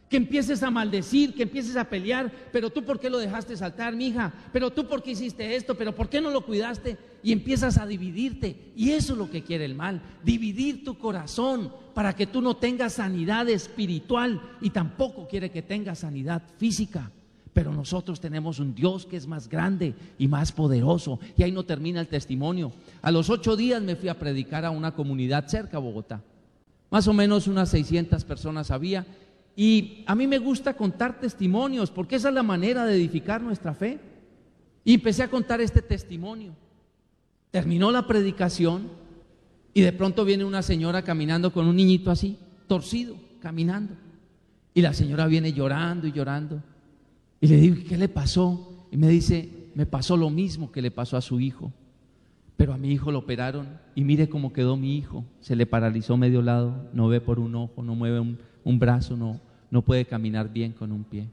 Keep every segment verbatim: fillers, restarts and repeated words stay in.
que empieces a maldecir, que empieces a pelear. Pero tú, ¿por qué lo dejaste saltar, mija? Pero tú, ¿por qué hiciste esto? Pero ¿por qué no lo cuidaste? Y empiezas a dividirte. Y eso es lo que quiere el mal, dividir tu corazón para que tú no tengas sanidad espiritual, y tampoco quiere que tengas sanidad física. Pero nosotros tenemos un Dios que es más grande y más poderoso. Y ahí no termina el testimonio. A los ocho días me fui a predicar a una comunidad cerca a Bogotá. Más o menos unas seiscientas personas había. Y a mí me gusta contar testimonios, porque esa es la manera de edificar nuestra fe. Y empecé a contar este testimonio. Terminó la predicación y de pronto viene una señora caminando con un niñito así, torcido, caminando. Y la señora viene llorando y llorando. Y le digo, ¿qué le pasó? Y me dice, me pasó lo mismo que le pasó a su hijo. Pero a mi hijo lo operaron y mire cómo quedó mi hijo. Se le paralizó medio lado, no ve por un ojo, no mueve un, un brazo, no, no puede caminar bien con un pie.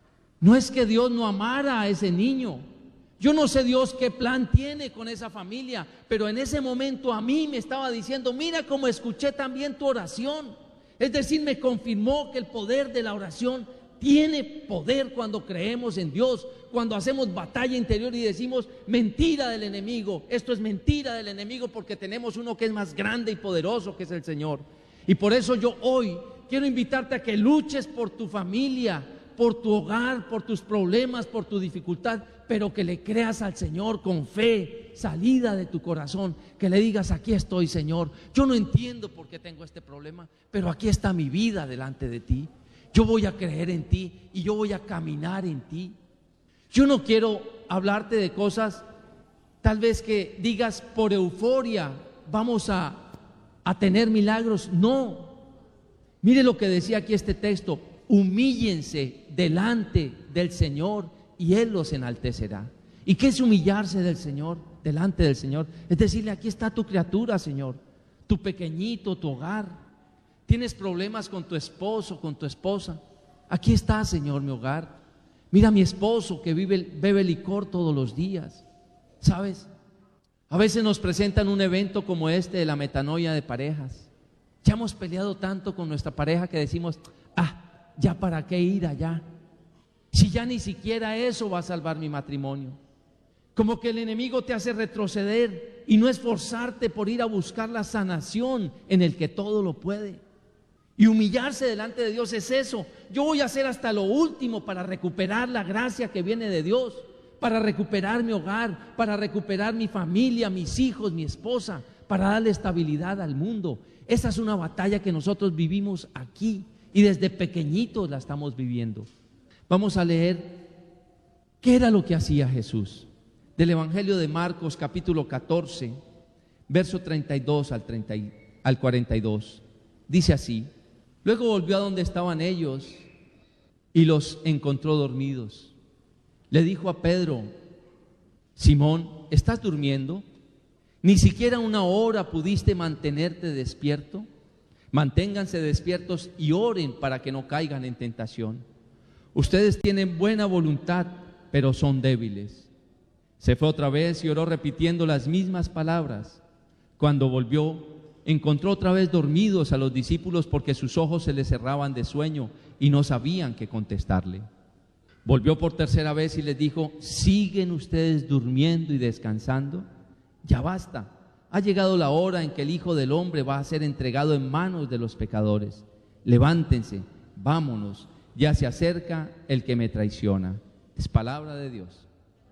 No es que Dios no amara a ese niño. Yo no sé Dios qué plan tiene con esa familia, pero en ese momento a mí me estaba diciendo, mira cómo escuché también tu oración. Es decir, me confirmó que el poder de la oración tiene poder cuando creemos en Dios, cuando hacemos batalla interior y decimos, mentira del enemigo, esto es mentira del enemigo, porque tenemos uno que es más grande y poderoso, que es el Señor. Y por eso yo hoy quiero invitarte a que luches por tu familia, por tu hogar, por tus problemas, por tu dificultad, pero que le creas al Señor con fe, salida de tu corazón, que le digas, aquí estoy, Señor, yo no entiendo por qué tengo este problema, pero aquí está mi vida delante de ti. Yo voy a creer en ti y yo voy a caminar en ti. Yo no quiero hablarte de cosas tal vez que digas por euforia vamos a, a tener milagros. No, mire lo que decía aquí este texto: humíllense delante del Señor y Él los enaltecerá. ¿Y qué es humillarse del Señor, delante del Señor? Es decirle, aquí está tu criatura, Señor, tu pequeñito, tu hogar. Tienes problemas con tu esposo, con tu esposa. Aquí está, Señor, mi hogar. Mira a mi esposo que vive, bebe licor todos los días. ¿Sabes? A veces nos presentan un evento como este de la metanoia de parejas. Ya hemos peleado tanto con nuestra pareja que decimos, ah, ya para qué ir allá, si ya ni siquiera eso va a salvar mi matrimonio. Como que el enemigo te hace retroceder y no esforzarte por ir a buscar la sanación en el que todo lo puede. Y humillarse delante de Dios es eso. Yo voy a hacer hasta lo último para recuperar la gracia que viene de Dios, para recuperar mi hogar, para recuperar mi familia, mis hijos, mi esposa, para darle estabilidad al mundo. Esa es una batalla que nosotros vivimos aquí y desde pequeñitos la estamos viviendo. Vamos a leer qué era lo que hacía Jesús. Del Evangelio de Marcos, capítulo catorce, verso treinta y dos al, treinta, al cuarenta y dos. Dice así: luego volvió a donde estaban ellos y los encontró dormidos. Le dijo a Pedro: Simón, ¿estás durmiendo? ¿Ni siquiera una hora pudiste mantenerte despierto? Manténganse despiertos y oren para que no caigan en tentación. Ustedes tienen buena voluntad, pero son débiles. Se fue otra vez y oró repitiendo las mismas palabras. Cuando volvió, encontró otra vez dormidos a los discípulos porque sus ojos se les cerraban de sueño y no sabían qué contestarle. Volvió por tercera vez y les dijo: ¿siguen ustedes durmiendo y descansando? Ya basta, ha llegado la hora en que el Hijo del Hombre va a ser entregado en manos de los pecadores. Levántense, vámonos, ya se acerca el que me traiciona. Es palabra de Dios.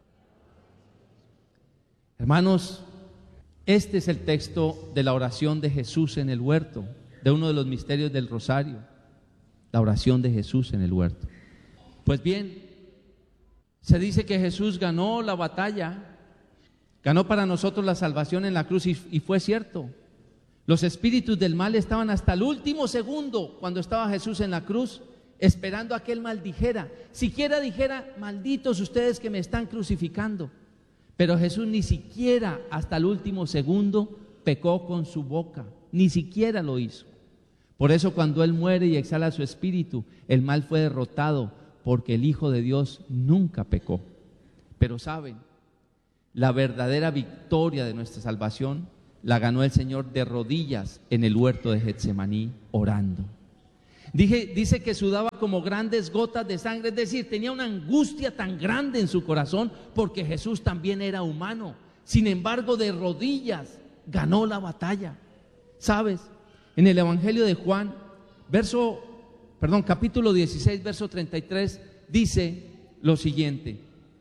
Hermanos, este es el texto de la oración de Jesús en el huerto, de uno de los misterios del rosario, la oración de Jesús en el huerto. Pues bien, se dice que Jesús ganó la batalla, ganó para nosotros la salvación en la cruz, y, y fue cierto. Los espíritus del mal estaban hasta el último segundo cuando estaba Jesús en la cruz, esperando a que Él maldijera, siquiera dijera: malditos ustedes que me están crucificando. Pero Jesús ni siquiera hasta el último segundo pecó con su boca, ni siquiera lo hizo. Por eso cuando Él muere y exhala su espíritu, el mal fue derrotado, porque el Hijo de Dios nunca pecó. Pero saben, la verdadera victoria de nuestra salvación la ganó el Señor de rodillas en el huerto de Getsemaní, orando. Dije, dice que sudaba como grandes gotas de sangre, es decir, tenía una angustia tan grande en su corazón porque Jesús también era humano. Sin embargo, de rodillas ganó la batalla. ¿Sabes? En el Evangelio de Juan, verso, perdón, capítulo dieciséis, verso treinta y tres, dice lo siguiente: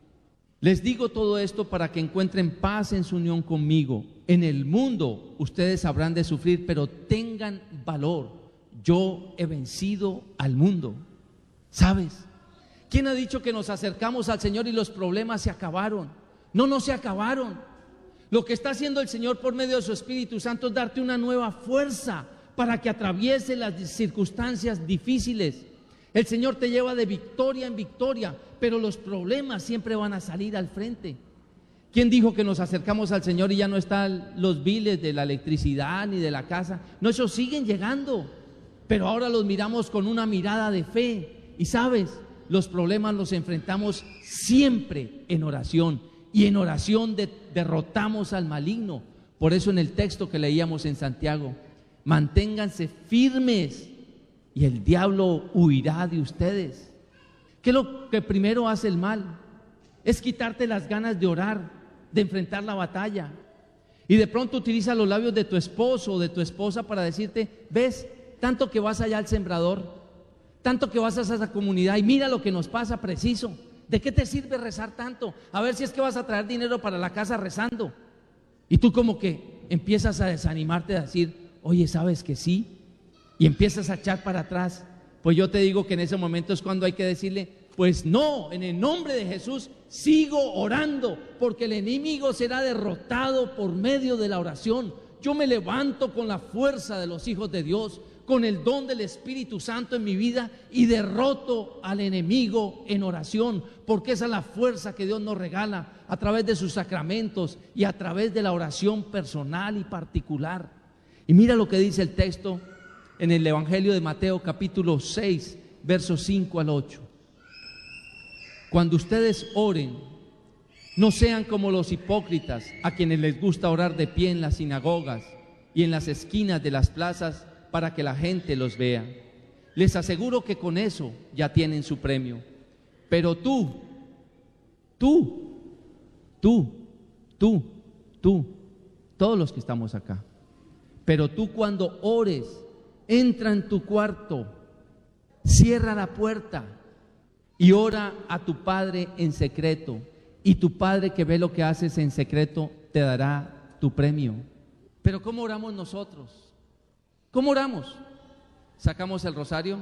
les digo todo esto para que encuentren paz en su unión conmigo. En el mundo ustedes habrán de sufrir, pero tengan valor. Yo he vencido al mundo. ¿Sabes? ¿Quién ha dicho que nos acercamos al Señor y los problemas se acabaron? No, no se acabaron. Lo que está haciendo el Señor por medio de su Espíritu Santo es darte una nueva fuerza para que atraviese las circunstancias difíciles. El Señor te lleva de victoria en victoria, pero los problemas siempre van a salir al frente. ¿Quién dijo que nos acercamos al Señor y ya no están los biles de la electricidad ni de la casa? No, esos siguen llegando, pero ahora los miramos con una mirada de fe. Y sabes, los problemas los enfrentamos siempre en oración, y en oración de, derrotamos al maligno. Por eso en el texto que leíamos en Santiago, manténganse firmes y el diablo huirá de ustedes. ¿Qué es lo que primero hace el mal? Es quitarte las ganas de orar, de enfrentar la batalla. Y de pronto utiliza los labios de tu esposo o de tu esposa para decirte: ves, tanto que vas allá al sembrador, tanto que vas a esa comunidad y mira lo que nos pasa preciso. ¿De qué te sirve rezar tanto? A ver si es que vas a traer dinero para la casa rezando. Y tú como que empiezas a desanimarte, a decir: oye, ¿sabes que sí? Y empiezas a echar para atrás. Pues yo te digo que en ese momento es cuando hay que decirle: pues no, en el nombre de Jesús sigo orando, porque el enemigo será derrotado por medio de la oración. Yo me levanto con la fuerza de los hijos de Dios, con el don del Espíritu Santo en mi vida, y derroto al enemigo en oración, porque esa es la fuerza que Dios nos regala a través de sus sacramentos y a través de la oración personal y particular. Y mira lo que dice el texto en el Evangelio de Mateo capítulo seis, versos cinco al ocho. Cuando ustedes oren, no sean como los hipócritas, a quienes les gusta orar de pie en las sinagogas y en las esquinas de las plazas para que la gente los vea. Les aseguro que con eso ya tienen su premio. Pero tú, tú, tú, tú, tú, todos los que estamos acá, pero tú cuando ores, entra en tu cuarto, cierra la puerta y ora a tu Padre en secreto, y tu Padre que ve lo que haces en secreto te dará tu premio. Pero ¿cómo oramos nosotros? ¿Cómo oramos? Sacamos el rosario: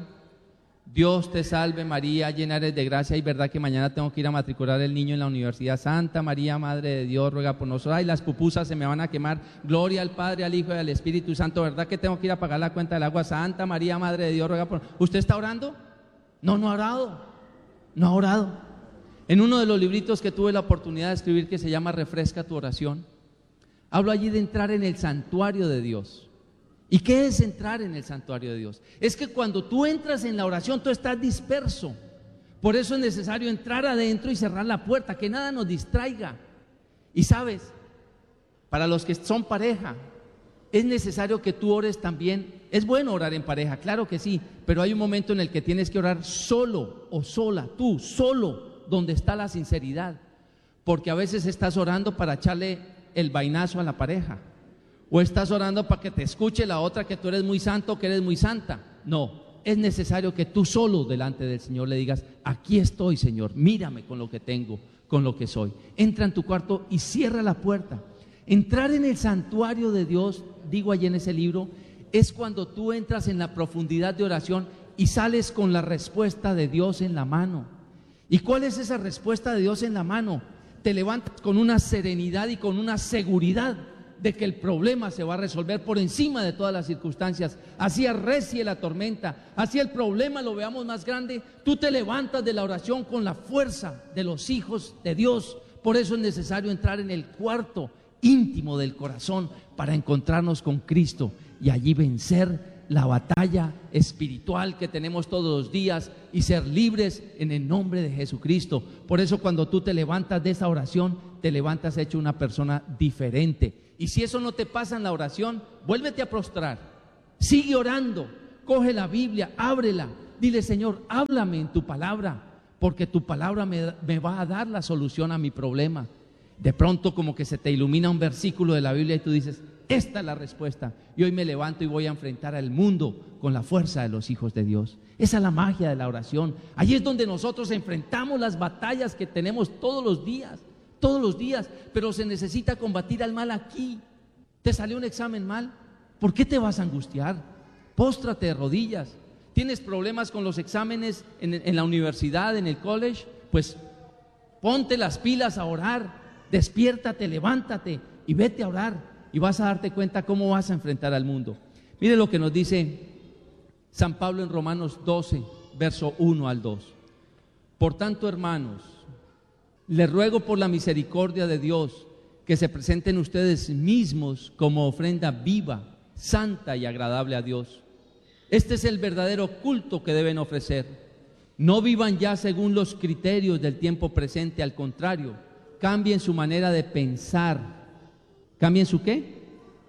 Dios te salve María, llena eres de gracia. Y verdad que mañana tengo que ir a matricular el niño en la universidad. Santa María, Madre de Dios, ruega por nosotros. Ay, las pupusas se me van a quemar. Gloria al Padre, al Hijo y al Espíritu Santo. ¿Verdad que tengo que ir a pagar la cuenta del agua? Santa María, Madre de Dios, ruega por nosotros. ¿Usted está orando? No, no ha orado. No ha orado. En uno de los libritos que tuve la oportunidad de escribir, que se llama Refresca tu oración, hablo allí de entrar en el santuario de Dios. ¿Y qué es entrar en el santuario de Dios? Es que cuando tú entras en la oración, tú estás disperso. Por eso es necesario entrar adentro y cerrar la puerta, que nada nos distraiga. Y sabes, para los que son pareja, es necesario que tú ores también. Es bueno orar en pareja, claro que sí, pero hay un momento en el que tienes que orar solo o sola, tú, solo, donde está la sinceridad. Porque a veces estás orando para echarle el vainazo a la pareja, o estás orando para que te escuche la otra que tú eres muy santo o que eres muy santa. No, es necesario que tú solo delante del Señor le digas: aquí estoy, Señor, mírame con lo que tengo, con lo que soy. Entra en tu cuarto y cierra la puerta. Entrar en el santuario de Dios, digo allí en ese libro, es cuando tú entras en la profundidad de oración y sales con la respuesta de Dios en la mano. ¿Y cuál es esa respuesta de Dios en la mano? Te levantas con una serenidad y con una seguridad de que el problema se va a resolver por encima de todas las circunstancias. Así arrecie la tormenta, así el problema lo veamos más grande, tú te levantas de la oración con la fuerza de los hijos de Dios. Por eso es necesario entrar en el cuarto íntimo del corazón para encontrarnos con Cristo y allí vencer la batalla espiritual que tenemos todos los días y ser libres en el nombre de Jesucristo. Por eso cuando tú te levantas de esa oración, te levantas hecho una persona diferente. Y si eso no te pasa en la oración, vuélvete a prostrar, sigue orando, Coge la Biblia, ábrela. Dile, Señor, háblame en tu palabra, porque tu palabra me, me va a dar la solución a mi problema. De pronto como que se te ilumina un versículo de la Biblia y tú dices, esta es la respuesta. Y hoy me levanto y voy a enfrentar al mundo con la fuerza de los hijos de Dios. Esa es la magia de la oración. Allí es donde nosotros enfrentamos las batallas que tenemos todos los días, todos los días. Pero se necesita combatir al mal aquí. ¿Te salió un examen mal? ¿Por qué te vas a angustiar? Póstrate de rodillas. ¿Tienes problemas con los exámenes en, en la universidad, en el college? Pues ponte las pilas a orar, despiértate, levántate y vete a orar y vas a darte cuenta cómo vas a enfrentar al mundo. Mire lo que nos dice San Pablo en Romanos doce, verso uno al dos. Por tanto, hermanos, les ruego por la misericordia de Dios que se presenten ustedes mismos como ofrenda viva, santa y agradable a Dios. Este es el verdadero culto que deben ofrecer. No vivan ya según los criterios del tiempo presente, al contrario, cambien su manera de pensar. ¿Cambien su qué?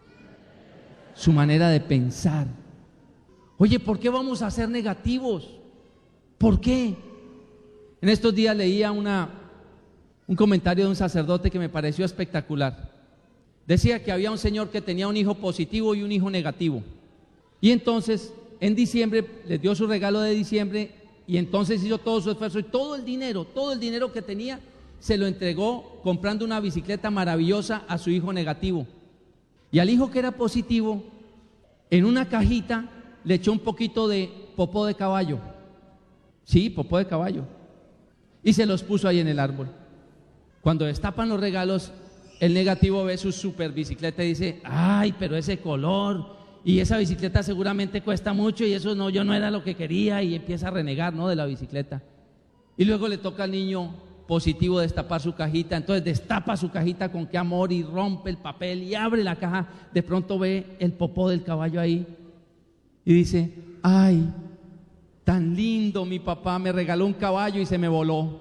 Su manera de pensar. Oye, ¿por qué vamos a ser negativos? ¿Por qué? En estos días leía una, un comentario de un sacerdote que me pareció espectacular. Decía que había un señor que tenía un hijo positivo y un hijo negativo. Y entonces en diciembre les dio su regalo de diciembre y entonces hizo todo su esfuerzo y todo el dinero, todo el dinero que tenía se lo entregó comprando una bicicleta maravillosa a su hijo negativo. Y al hijo que era positivo, en una cajita le echó un poquito de popó de caballo. Sí, popó de caballo. Y se los puso ahí en el árbol. Cuando destapan los regalos, el negativo ve su super bicicleta y dice, ay, pero ese color, y esa bicicleta seguramente cuesta mucho y eso no, yo no era lo que quería, y empieza a renegar, ¿no?, de la bicicleta. Y luego le toca al niño positivo destapar su cajita, entonces destapa su cajita con qué amor y rompe el papel y abre la caja, de pronto ve el popó del caballo ahí y dice, ay, tan lindo, mi papá me regaló un caballo y se me voló.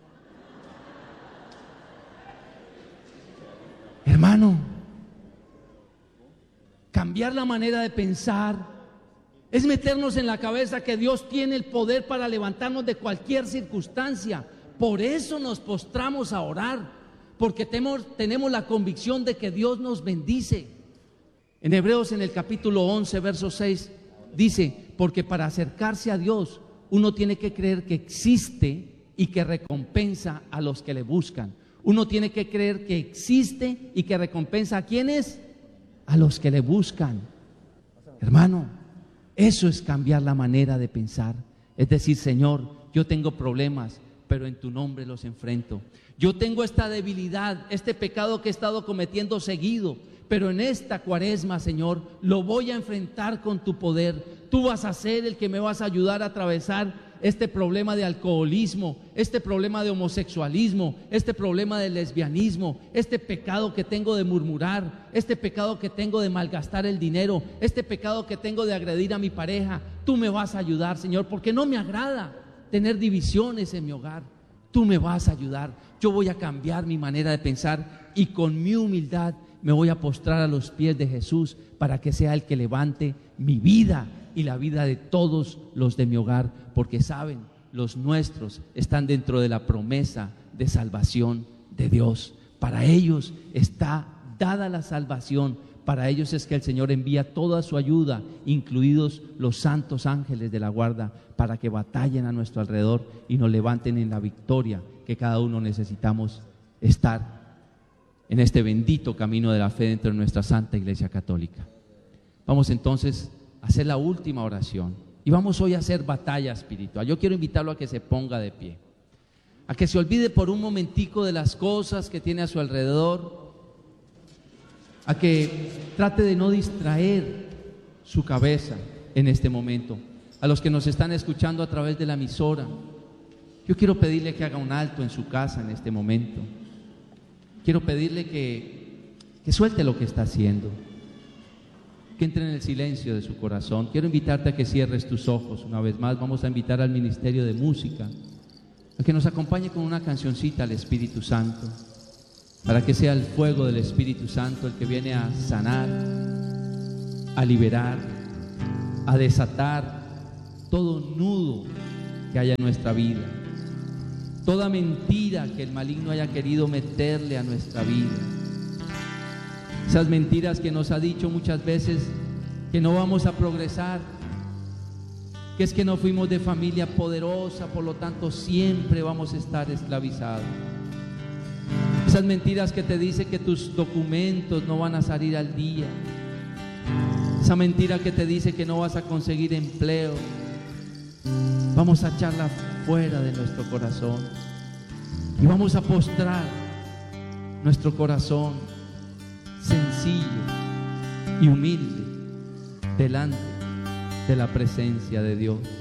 Hermano, cambiar la manera de pensar es meternos en la cabeza que Dios tiene el poder para levantarnos de cualquier circunstancia. Por eso nos postramos a orar, porque tenemos, tenemos la convicción de que Dios nos bendice. En Hebreos, en el capítulo once, verso seis, dice, porque para acercarse a Dios uno tiene que creer que existe y que recompensa a los que le buscan. Uno tiene que creer que existe y que recompensa a quienes, a los que le buscan. Hermano, eso es cambiar la manera de pensar. Es decir, Señor, yo tengo problemas, pero en tu nombre los enfrento. Yo tengo esta debilidad, este pecado que he estado cometiendo seguido, pero en esta cuaresma, Señor, lo voy a enfrentar con tu poder. Tú vas a ser el que me vas a ayudar a atravesar este problema de alcoholismo, este problema de homosexualismo, este problema de lesbianismo, este pecado que tengo de murmurar, este pecado que tengo de malgastar el dinero, este pecado que tengo de agredir a mi pareja. Tú me vas a ayudar, Señor, porque no me agrada tener divisiones en mi hogar. Tú me vas a ayudar. Yo voy a cambiar mi manera de pensar y con mi humildad me voy a postrar a los pies de Jesús para que sea el que levante mi vida y la vida de todos los de mi hogar, porque saben, los nuestros están dentro de la promesa de salvación de Dios. Para ellos está dada la salvación. Para ellos es que el Señor envía toda su ayuda, incluidos los santos ángeles de la guarda, para que batallen a nuestro alrededor y nos levanten en la victoria que cada uno necesitamos estar en este bendito camino de la fe dentro de nuestra Santa Iglesia Católica. Vamos entonces a hacer la última oración y vamos hoy a hacer batalla espiritual. Yo quiero invitarlo a que se ponga de pie, a que se olvide por un momentico de las cosas que tiene a su alrededor, a que trate de no distraer su cabeza en este momento. A los que nos están escuchando a través de la emisora, yo quiero pedirle que haga un alto en su casa en este momento. Quiero pedirle que, que suelte lo que está haciendo, que entre en el silencio de su corazón. Quiero invitarte a que cierres tus ojos una vez más. Vamos a invitar al Ministerio de Música a que nos acompañe con una cancioncita al Espíritu Santo, para que sea el fuego del Espíritu Santo el que viene a sanar, a liberar, a desatar todo nudo que haya en nuestra vida, toda mentira que el maligno haya querido meterle a nuestra vida. Esas mentiras que nos ha dicho muchas veces que no vamos a progresar, que es que no fuimos de familia poderosa, por lo tanto siempre vamos a estar esclavizados. Esas mentiras que te dicen que tus documentos no van a salir al día. Esa mentira que te dice que no vas a conseguir empleo. Vamos a echarla fuera de nuestro corazón y vamos a postrar nuestro corazón sencillo y humilde delante de la presencia de Dios.